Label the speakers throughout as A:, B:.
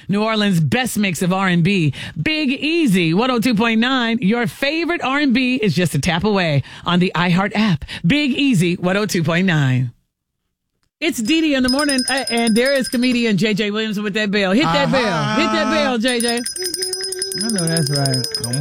A: New Orleans' best mix of R&B. Big Easy, 102.9. Your favorite R&B is just a tap away on the iHeart app. Big Easy, 102.9. It's Dee Dee in the morning, and there is comedian J.J. Williams with that bell. Hit that bell. Hit that bell, J.J. I know that's right.
B: Come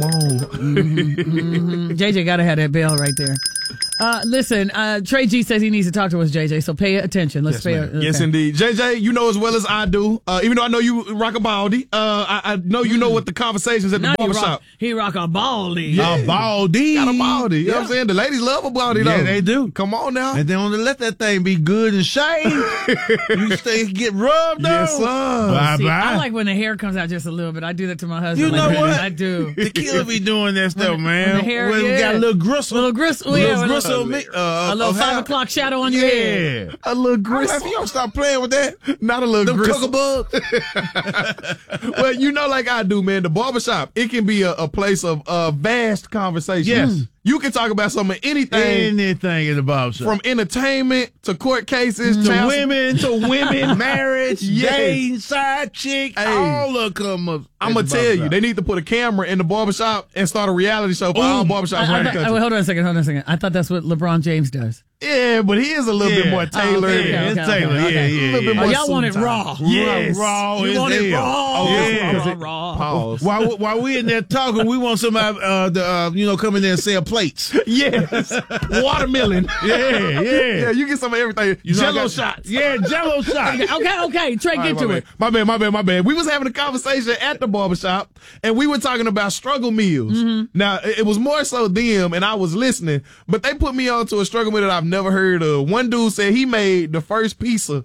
B: on.
A: JJ got to have that bell right there. Listen, Trey G says he needs to talk to us, JJ, so pay attention. Let's pay attention.
B: Yes, indeed. JJ, you know as well as I do, even though I know you rock a baldy, I know you know what the conversations at the barbershop.
A: He rock a baldy.
B: Yeah.
C: A baldy.
B: Got a baldy. You know what I'm saying? The ladies love a baldy, though.
C: Yeah, they do.
B: Come on now.
C: And then only let that thing be good and shaved. You stay get rubbed though.
B: Yes, sir.
C: Bye
A: See,
C: bye.
A: I like when the hair comes out just a little bit. I do that to my husband.
C: You know what?
A: I do.
C: Tequila be doing that stuff, man.
A: the hair,
C: when we got a little gristle.
A: Little gristle.
C: A
A: Yeah,
C: little
A: a
C: gristle.
A: a little 5 o'clock shadow on your head.
C: Yeah.
B: A little gristle.
C: If you don't stop playing with that,
B: Not a little
C: them
B: gristle.
C: cuckabug.
B: Well, you know, like I do, man, the barbershop, it can be a place of vast conversation.
C: Yes.
B: You can talk about anything
C: Anything in the barbershop.
B: from entertainment to court cases
C: to women, marriage,
B: Yes.
C: dating, side chick,
B: Hey.
C: all of them up.
B: I'm going to tell you, they need to put a camera in the barbershop and start a reality show for all barbershops around the country.
A: Hold on a second. I thought that's what LeBron James does.
B: Yeah, but he is a little bit more tailored.
A: okay.
C: It's Taylor.
A: okay.
C: Yeah.
B: A little bit more
A: Y'all want it
B: suit and
A: raw.
B: tie. Yes.
C: Raw
A: You
C: is
A: want it
C: hell.
A: raw.
C: Yeah.
A: Raw.
B: Pause.
C: While we in there talking, we want somebody come in there and sell plates.
B: Yes. Watermelon.
C: Yeah.
B: Yeah, you get some of everything.
C: You know, I
B: Jello
C: got-
B: shots.
C: Yeah, Jello shots.
A: Okay. Trey, get to it.
B: My bad. We was having a conversation at the barbershop, and we were talking about struggle meals.
A: Mm-hmm.
B: Now, it was more so them, and I was listening, but they put me on to a struggle meal that I've never heard of. One dude said he made the first pizza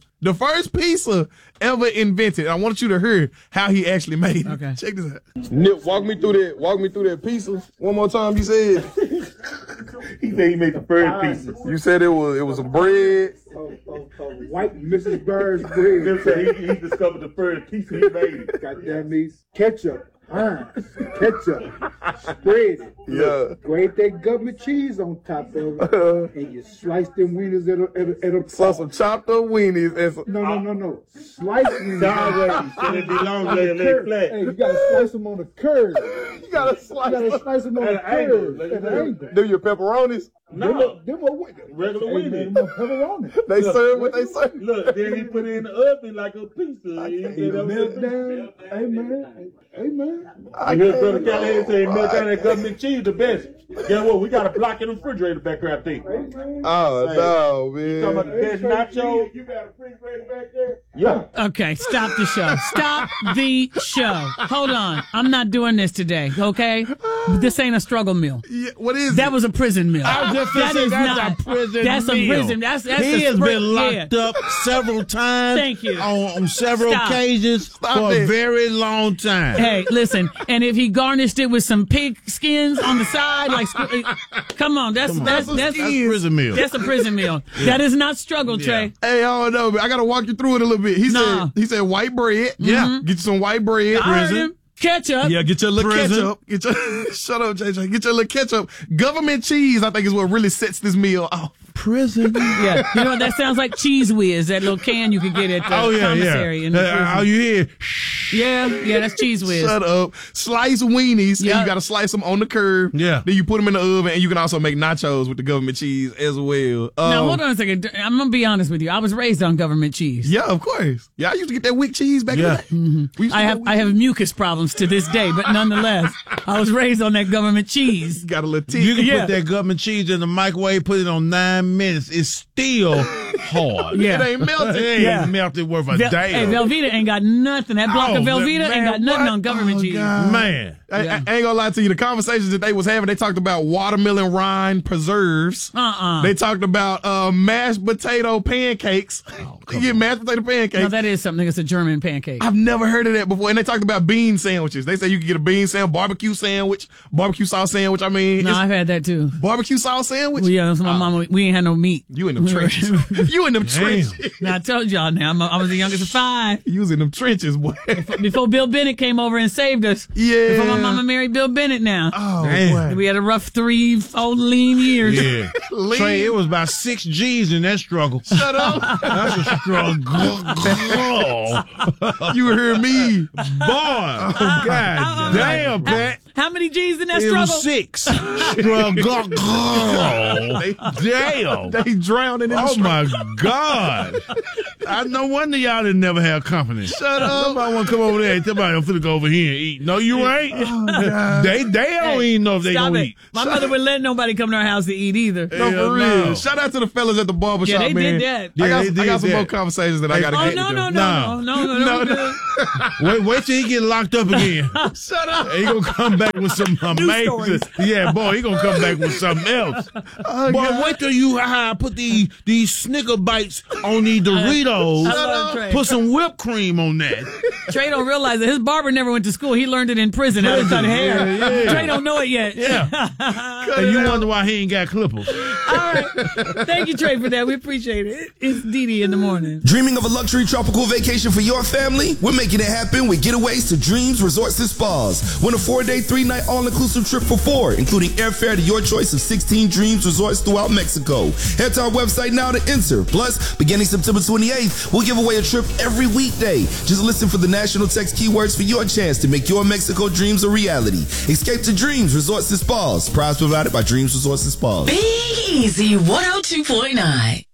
B: ever invented. I want you to hear how he actually made it.
A: Okay.
B: Check this out. Nip, walk me through that pizza. One more time, you said.
D: He said he made the first pizza.
B: You said it was a bread.
D: White Mrs. Bird's bread. Them said he discovered the first pizza he made. Goddamn these ketchup. Ketchup. Spread it.
B: Yeah.
D: Grate that government cheese on top of it. And you slice them wieners at a
B: Saw some chopped up weenies and some,
D: No. Slice them sideways. So they be long, lay flat. Hey, you gotta slice them on the curve.
B: you gotta slice
D: them on the curve. At an angle.
B: Do your pepperonis?
D: No. Them are regular wieners. Them are pepperoni.
B: They serve what they serve.
E: Look, then he put it in the oven like a pizza. He said that was
D: Melt
E: a
D: down. Amen.
E: I heard Brother Callahan say melt down that government cheese the best. Guess what? We got a block in the refrigerator back there, I think.
B: Oh, no,
E: You talking about
B: man.
E: the best nacho?
D: You got a refrigerator back there?
E: Yeah.
A: Okay, stop the show. Stop the show. Hold on. I'm not doing this today, okay? This ain't a struggle meal.
B: Yeah, what is
A: That
B: it?
A: was a prison meal.
C: I was just gonna say that's a prison
A: That's a
C: meal.
A: prison. That's
C: He
A: a
C: has
A: spring-
C: been locked
A: yeah.
C: up several times.
A: Thank you.
C: On several
A: Stop.
C: occasions for
B: it.
C: a very long time.
A: Hey, listen, and if he garnished it with some pig skins on the side, like, come on, that's
C: That's prison meal.
A: That's a prison meal. That is not struggle, Trey.
B: Hey, I don't know, man. I gotta walk you through it a little bit. He said white bread.
C: Yeah.
B: Get you some white bread.
A: I heard him. Ketchup.
B: Yeah, get your little
C: Prison.
B: ketchup. Shut up, JJ. Get your little ketchup. Government cheese, I think, is what really sets this meal off.
C: Prison.
A: Yeah, you know what that sounds like? Cheese Whiz, that little can you can get at the commissary. In the prison.
C: All you hear,
A: Yeah, that's Cheese Whiz.
B: Shut up. Slice weenies, and
A: Yeah.
B: you gotta slice them on the curb.
C: Yeah.
B: Then you put them in the oven, and you can also make nachos with the government cheese as well.
A: Now, hold on a second. I'm going to be honest with you. I was raised on government cheese.
B: Yeah, of course. Yeah, I used to get that wick cheese back in the day. We used to
A: I
B: get
A: have
B: that
A: I have mucus problems to this day, but nonetheless, I was raised on that government cheese.
B: got a little teeth.
C: you can
A: Yeah.
C: put that government cheese in the microwave, put it on 9 minutes. It's still hard.
A: Yeah.
B: It ain't melted.
C: It ain't
A: Yeah.
C: melted worth a
A: Hey,
C: damn.
A: Velveeta ain't got nothing. That block of Velveeta ain't got nothing on government cheese.
C: Man.
B: I ain't gonna lie to you. The conversations that they was having, they talked about watermelon rind preserves. They talked about mashed potato pancakes. You get mashed potato pancakes.
A: No, that is something. It's a German pancake.
B: I've never heard of that before. And they talked about bean sandwiches. They say you can get a bean sandwich, barbecue sauce sandwich. I mean,
A: No,
B: it's
A: I've had that too.
B: barbecue sauce sandwich.
A: Well, yeah, that's my mama. We ain't had no meat.
B: You in them trenches. You in them trenches.
A: Now I told y'all. Now I was the youngest of 5.
B: You was in them trenches, boy.
A: If before Bill Bennett came over and saved us.
B: Yeah.
A: Before my mama married Bill Bennett now.
B: Oh,
C: Damn.
B: boy.
A: We had a rough 3 old lean years.
C: Yeah.
B: Lean.
C: Trey, it was about 6 G's in that struggle.
B: Shut up.
C: That's a struggle.
B: You hear me.
C: Boy. God damn, Pat.
A: How many G's in that
C: It
A: struggle?
C: was 6. Struggle. Damn.
B: They drowning in the
C: Oh
B: struggle.
C: my God! No wonder y'all didn't never have company.
B: Shut up.
C: Somebody want to come over there and tell me I'm finna go over here and eat. No, you ain't. They don't even know if they
A: Stop
C: gonna
A: it.
C: eat.
A: My mother would let nobody come to our house to eat either.
B: No,
C: Hell
B: for real.
C: no.
B: Shout out to the fellas at the barbershop,
A: Yeah, they
B: man.
A: did that.
C: Yeah,
B: I
C: they did
B: got some
C: that.
B: more conversations that I got to
A: Oh,
B: get
A: no,
B: to.
A: no,
C: Nah.
A: no.
C: Wait till he get locked up again.
B: Shut up.
C: He gonna come back with some amazing.
A: stories.
C: Yeah, boy, he gonna come back with something else.
B: Oh,
C: Boy,
B: God.
C: wait till you put these Snicker bites on these Doritos.
A: I love Trey.
C: Put some whipped cream on that.
A: Trey don't realize that his barber never went to school. He learned it in prison how to cut hair.
C: Yeah.
A: Trey don't know it yet.
C: Yeah. And you wonder why he ain't got clippers.
A: All right. Thank you, Trey, for that. We appreciate it. It's Dee Dee in the morning.
F: Dreaming of a luxury tropical vacation for your family? We're making it happen with Getaways to Dreams Resorts and Spas. Win a 4-day, 3-night all-inclusive trip for 4, including airfare to your choice of 16 Dreams Resorts throughout Mexico. Head to our website now to enter. Plus, beginning September 28th, we'll give away a trip every weekday. Just listen for the national text keywords for your chance to make your Mexico dreams a reality. Escape to Dreams Resorts and Spas. Prize provided by Dreams Resorts and Spas.
G: Big Easy 102.9.